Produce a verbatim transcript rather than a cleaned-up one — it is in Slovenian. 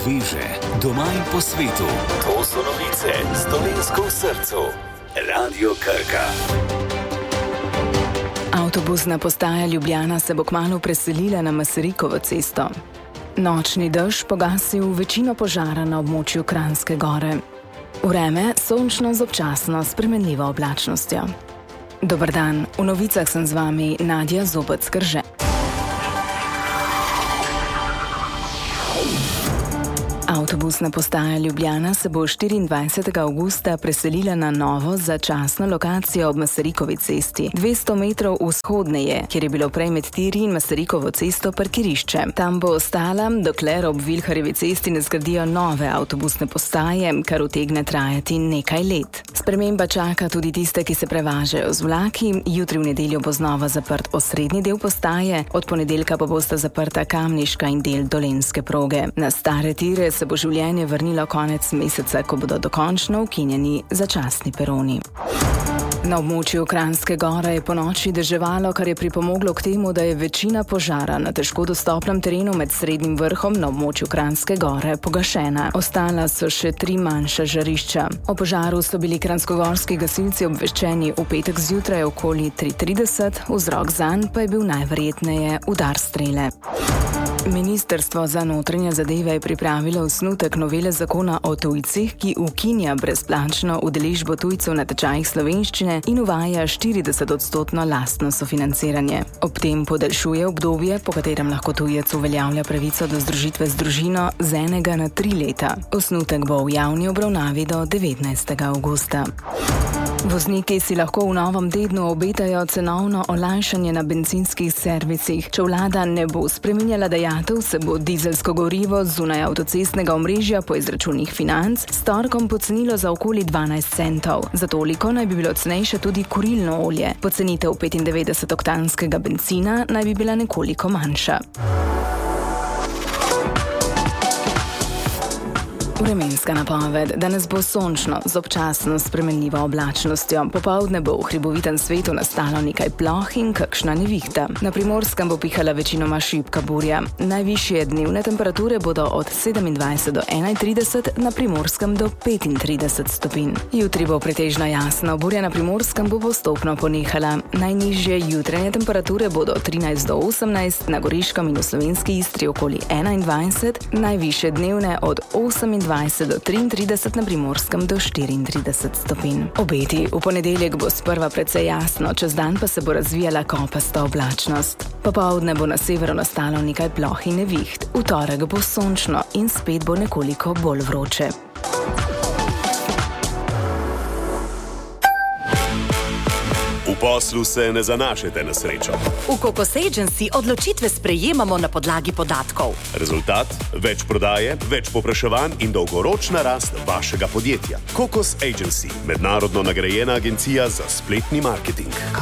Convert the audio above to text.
sveže, doma in po svetu. To so novice s Dolenjsko v srcu. Radio Krka. Avtobusna postaja Ljubljana se bo kmalu preselila na Masarykovo cesto. Nočni dež pogasil večino požara na območju Kranjske Gore. Vreme sončno z občasno spremenljivo oblačnostjo. Dober dan, v novicah sem z vami Nadja Zobec-Krže. Avtobusna postaja Ljubljana se bo štiriindvajsetega avgusta preselila na novo začasno lokacijo ob Masarykovi cesti, dvesto metrov vzhodneje, kjer je bilo prej med tiri in Masarykovo cesto parkirišče. Tam bo ostala, dokler ob Vilharjevi cesti ne zgradijo nove avtobusne postaje, kar utegne trajati nekaj let. Sprememba čaka tudi tiste, ki se prevažajo z vlaki. Jutri v nedeljo bo znova zaprt osrednji del postaje, od ponedeljka pa bosta zaprta kamniška in del dolenjske proge. Na stare tire se bo življenje vrnilo konec meseca, ko bodo dokončno ukinjeni začasni peroni. Na območju Kranjske Gore je ponoči deževalo, kar je pripomoglo k temu, da je večina požara na težko dostopnem terenu med Srednjim vrhom na območju Kranjske Gore pogašena. Ostala so še tri manjša žarišča. O požaru so bili kranjskogorski gasilci obveščeni v petek zjutraj okoli tri trideset, vzrok zanj pa je bil najverjetneje udar strele. Ministrstvo za notranje zadeve je pripravilo osnutek novele zakona o tujcih, ki ukinja brezplačno udeležbo tujcev na tečajih slovenščine in uvaja štiridesetodstotno lastno sofinanciranje. Ob tem podaljšuje obdobje, po katerem lahko tujec uveljavlja pravico do združitve z družino z enega na tri leta. Osnutek bo v javni obravnavi do devetnajstega avgusta. Vozniki si lahko v novem tednu obetajo cenovno olajšanje na bencinskih servisih. Če vlada ne bo spreminjala dajatev, se bo dizelsko gorivo zunaj avtocestnega omrežja po izračunih Financ s torkom pocenilo za okoli dvanajst centov. Za toliko naj bi bilo cenejše tudi kurilno olje. Pocenitev petindevetdesetoktanskega bencina naj bi bila nekoliko manjša. Vremenska napoved. Danes bo sončno z občasno spremenljivo oblačnostjo. Popoldne bo v hribovitem svetu nastalo nekaj ploh in kakšna nevihta. Na Primorskem bo pihala večinoma šibka burja. Najvišje dnevne temperature bodo od sedemindvajset do enaintrideset, na Primorskem do petintrideset stopinj. Jutri bo pretežno jasno, burja na Primorskem bo postopno ponehala. Najnižje jutranje temperature bodo od trinajst do osemnajst, na Goriškem in v Slovenski Istri okoli enaindvajset, najvišje dnevne od osemindvajset do triintrideset, na Primorskem do štiriintrideset stopinj. Obeti. V ponedeljek bo sprva precej jasno, čez dan pa se bo razvijala kopasta oblačnost. Popoldne bo na severu nastalo nekaj ploh in neviht. V torek bo sončno in spet bo nekoliko bolj vroče. V poslu se ne zanašajte na srečo. V Kokos Agency odločitve sprejemamo na podlagi podatkov. Rezultat? Več prodaje, več povpraševanj in dolgoročna rast vašega podjetja. Kokos Agency, mednarodno nagrajena agencija za spletni marketing.